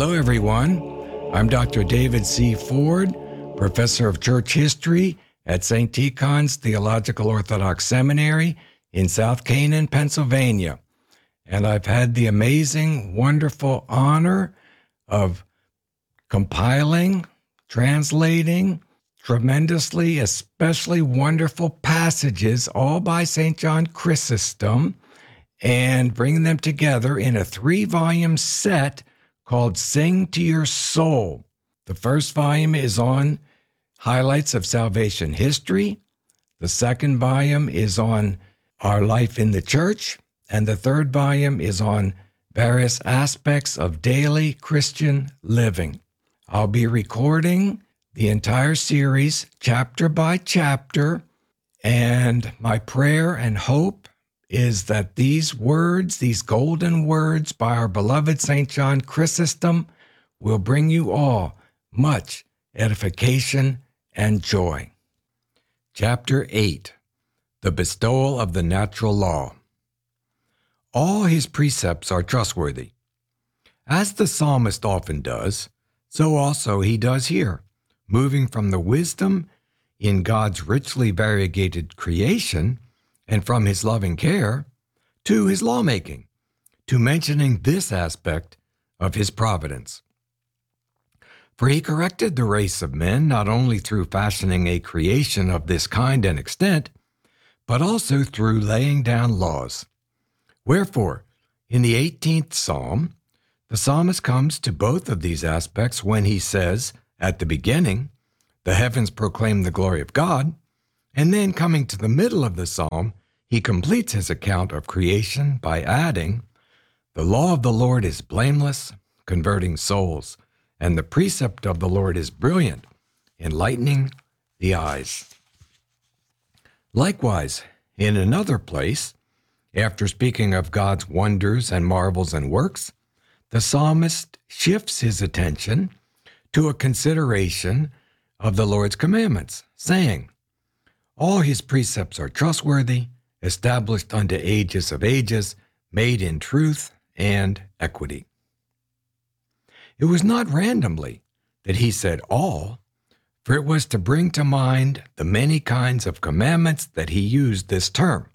Hello, everyone. I'm Dr. David C. Ford, Professor of Church History at St. Tikhon's Theological Orthodox Seminary in South Canaan, Pennsylvania. And I've had the amazing, wonderful honor of compiling, translating tremendously, especially wonderful passages, all by St. John Chrysostom, and bringing them together in a 3-volume set called Sing to Your Soul. The first volume is on highlights of salvation history. The second volume is on our life in the church. And the third volume is on various aspects of daily Christian living. I'll be recording the entire series chapter by chapter, and my prayer and hope is that these words, these golden words by our beloved St. John Chrysostom, will bring you all much edification and joy. Chapter 8, The Bestowal of the Natural Law. All his precepts are trustworthy. As the psalmist often does, so also he does here, moving from the wisdom in God's richly variegated creation and from his loving care to his lawmaking, to mentioning this aspect of his providence. For he corrected the race of men not only through fashioning a creation of this kind and extent, but also through laying down laws. Wherefore, in the 18th Psalm, the psalmist comes to both of these aspects when he says, at the beginning, the heavens proclaim the glory of God, and then coming to the middle of the psalm, he completes his account of creation by adding, the law of the Lord is blameless, converting souls, and the precept of the Lord is brilliant, enlightening the eyes. Likewise, in another place, after speaking of God's wonders and marvels and works, the psalmist shifts his attention to a consideration of the Lord's commandments, saying, all his precepts are trustworthy, established unto ages of ages, made in truth and equity. It was not randomly that he said all, for it was to bring to mind the many kinds of commandments that he used this term.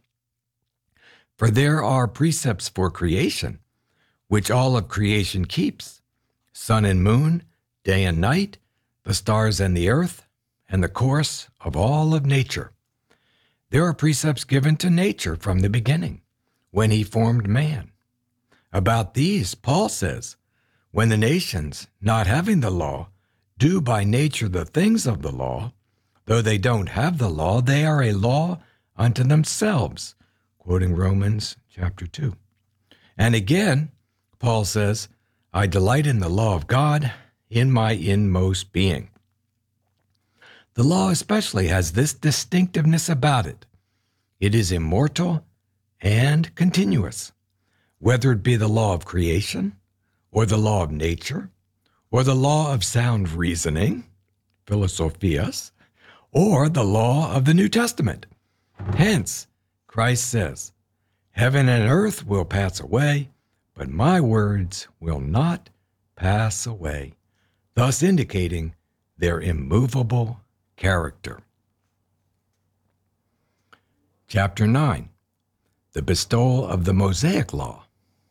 For there are precepts for creation, which all of creation keeps, sun and moon, day and night, the stars and the earth, and the course of all of nature. There are precepts given to nature from the beginning, when he formed man. About these, Paul says, when the nations, not having the law, do by nature the things of the law, though they don't have the law, they are a law unto themselves, quoting Romans chapter 2. And again, Paul says, I delight in the law of God in my inmost being. The law especially has this distinctiveness about it. It is immortal and continuous, whether it be the law of creation, or the law of nature, or the law of sound reasoning, philosophias, or the law of the New Testament. Hence, Christ says, heaven and earth will pass away, but my words will not pass away, thus indicating their immovable character. Chapter 9, The Bestowal of the Mosaic Law.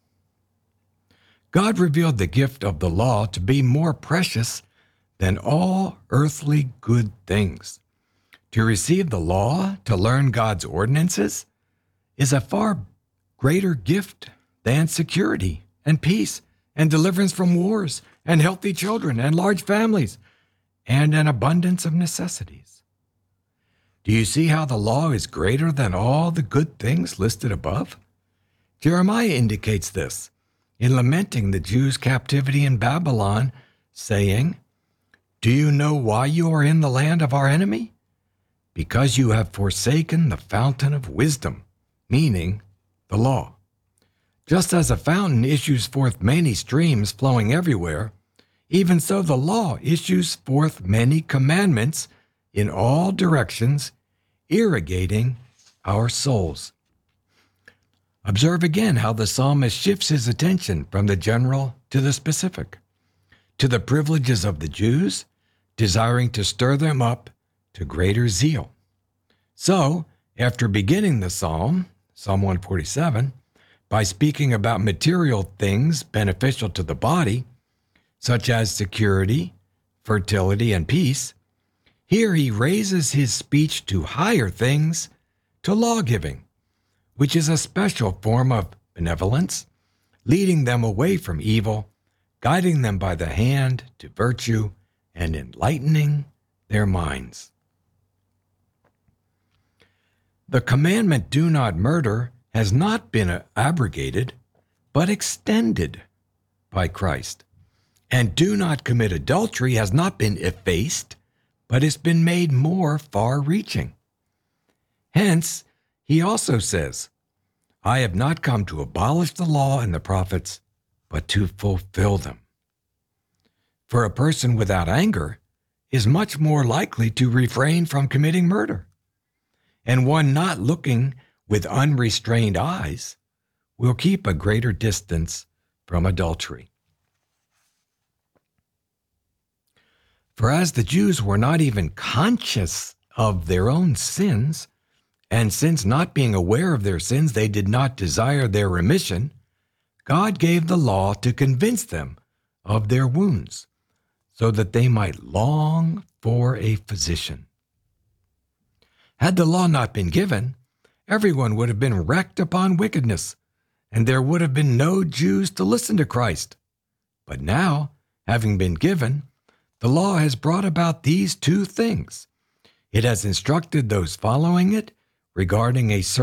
God revealed the gift of the law to be more precious than all earthly good things. To receive the law, to learn God's ordinances, is a far greater gift than security and peace and deliverance from wars and healthy children and large families and an abundance of necessities. Do you see how the law is greater than all the good things listed above? Jeremiah indicates this in lamenting the Jews' captivity in Babylon, saying, do you know why you are in the land of our enemy? Because you have forsaken the fountain of wisdom, meaning the law. Just as a fountain issues forth many streams flowing everywhere, even so the law issues forth many commandments in all directions, irrigating our souls. Observe again how the psalmist shifts his attention from the general to the specific. to the privileges of the Jews, desiring to stir them up to greater zeal. So, after beginning the psalm, Psalm 147, by speaking about material things beneficial to the body, such as security, fertility, and peace, here he raises his speech to higher things, to law-giving, which is a special form of benevolence, leading them away from evil, guiding them by the hand to virtue, and enlightening their minds. The commandment, "Do not murder," has not been abrogated, but extended by Christ. And "Do not commit adultery" has not been effaced, but has been made more far-reaching. Hence, he also says, "I have not come to abolish the law and the prophets, but to fulfill them." For a person without anger is much more likely to refrain from committing murder, and one not looking with unrestrained eyes will keep a greater distance from adultery. For as the Jews were not even conscious of their own sins, and since not being aware of their sins they did not desire their remission, God gave the law to convince them of their wounds, so that they might long for a physician. Had the law not been given, everyone would have been wrecked upon wickedness, and there would have been no Jews to listen to Christ. But now, having been given, the law has brought about these two things. It has instructed those following it regarding a certain